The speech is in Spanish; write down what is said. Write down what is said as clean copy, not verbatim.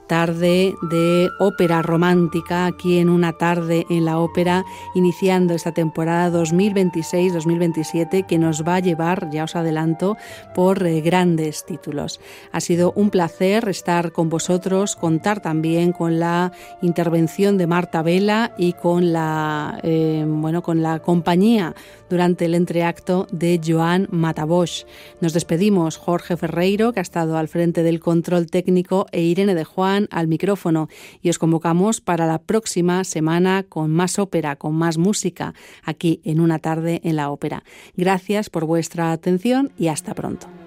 tarde de ópera romántica aquí en Una tarde en la ópera, iniciando esta temporada 2026-2027 que nos va a llevar, ya os adelanto, por grandes títulos. Ha sido un placer estar con vosotros, contar también con la intervención de Marta Vela y con la compañía durante el entreacto de Joan Matabosch. Nos despedimos, Jorge Ferreiro, que ha estado al frente del control técnico, e Irene de Juan al micrófono, y os convocamos para la próxima semana con más ópera, con más música, aquí en Una tarde en la ópera. Gracias por vuestra atención y hasta pronto.